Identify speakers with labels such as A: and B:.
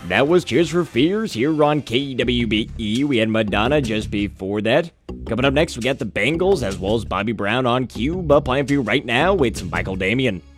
A: That was Tears for Fears here on KWBE. We had Madonna just before that. Coming up next, we got the Bengals as well as Bobby Brown on cue. But playing for you right now, it's Michael Damian.